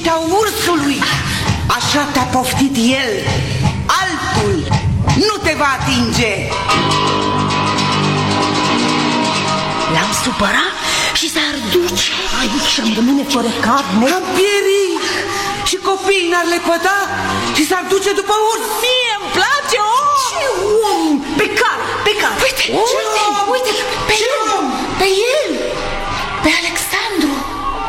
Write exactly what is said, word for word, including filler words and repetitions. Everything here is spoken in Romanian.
liniștea ursului. Așa te-a poftit el. Altul nu te va atinge. L-am supărat și s-ar duce aici și-am rămâne fără carne. Am pierit și copiii n-ar lepăda și s-ar duce după urs. Mie îmi place om. Ce om? Pe car, pe car. Uite, uite, uite,